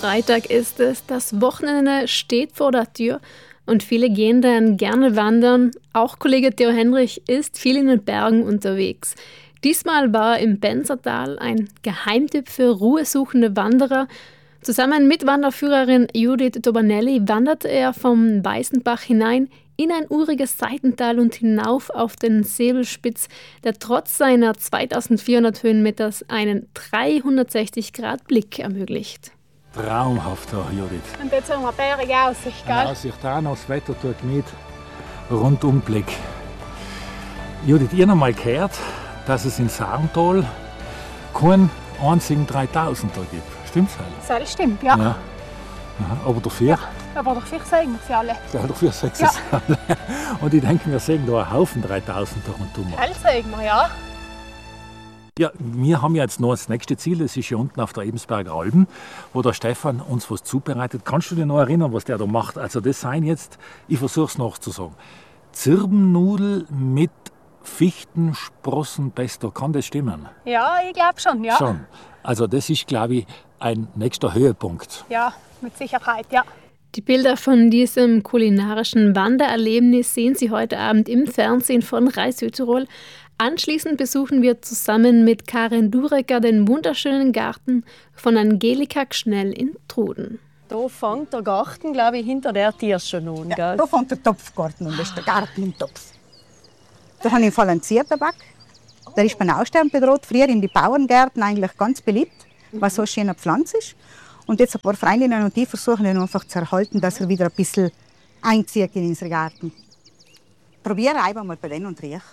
Freitag ist es, das Wochenende steht vor der Tür und viele gehen dann gerne wandern. Auch Kollege Theo Henrich ist viel in den Bergen unterwegs. Diesmal war er im Benzertal, ein Geheimtipp für ruhesuchende Wanderer. Zusammen mit Wanderführerin Judith Dobanelli wanderte er vom Weißenbach hinein in ein uriges Seitental und hinauf auf den Säbelspitz, der trotz seiner 2400 Höhenmeters einen 360-Grad-Blick ermöglicht. Traumhaft da, Judith. Und jetzt haben wir eine bärige Aussicht, gell? Eine Aussicht auch noch, das Wetter tut mit. Rundumblick. Judith, ihr noch mal gehört, dass es in Sarntal keinen einzigen 3000er gibt. Stimmt's halt? Das stimmt, ja. Ja. Aha, aber dafür? Ja, aber dafür sehen wir sie alle. Ja, dafür sehen sie es alle. Und ich denke, wir sehen da einen Haufen 3000er rundum. Hell sehen wir, ja. Ja, wir haben ja jetzt noch das nächste Ziel, das ist hier unten auf der Ebensberger Alben, wo der Stefan uns was zubereitet. Kannst du dich noch erinnern, was der da macht? Also das seien jetzt, ich versuche es nachzusagen, Zirbennudel mit Fichtensprossenpesto. Kann das stimmen? Ja, ich glaube schon, ja. Schon. Also das ist, glaube ich, ein nächster Höhepunkt. Ja, mit Sicherheit, ja. Die Bilder von diesem kulinarischen Wandererlebnis sehen Sie heute Abend im Fernsehen von Rai Südtirol. Anschließend besuchen wir zusammen mit Karin Durecker den wunderschönen Garten von Angelika Gschnell in Truden. Da fängt der Garten, glaube ich, hinter der Tür schon an. Ja, gell? da fängt der Topfgarten an, das ist der Garten im Topf. Da habe ich einen Fall einen Ziertabak. Der ist beim Aussterben bedroht. Früher in die Bauerngärten eigentlich ganz beliebt, weil so eine schöne Pflanze ist. Und jetzt ein paar Freundinnen und ich versuchen ihn einfach zu erhalten, dass er wieder ein bisschen einzieht in unseren Garten. Probiere einfach mal bei denen und riech.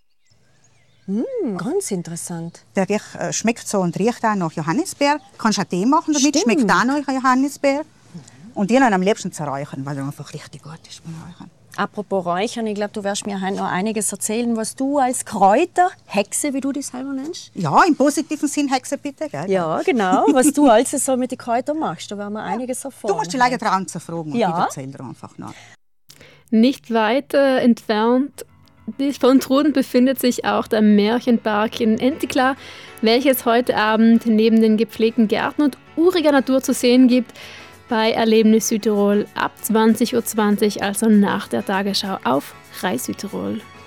Ganz interessant. Der schmeckt so und riecht auch nach Johannisbeer. Kannst auch Tee machen damit, Stimmt. schmeckt auch nach Johannisbeer. Und den am liebsten zu räuchern, weil er einfach richtig gut ist beim Räuchern. Apropos Räuchern, ich glaube, du wirst mir heute noch einiges erzählen, was du als Kräuterhexe, wie du dich selber nennst. Ja, im positiven Sinn Hexe bitte, gell? Ja, genau. Was du also so mit den Kräutern machst, da werden wir einiges erfahren. Du musst die Leute trauen zu fragen und Ja. ich erzähle dir einfach nach. Nicht weit entfernt von Truden befindet sich auch der Märchenpark in Entiklar, welches heute Abend neben den gepflegten Gärten und uriger Natur zu sehen gibt, bei Erlebnis Südtirol ab 20:20 Uhr, also nach der Tagesschau auf Rai Südtirol.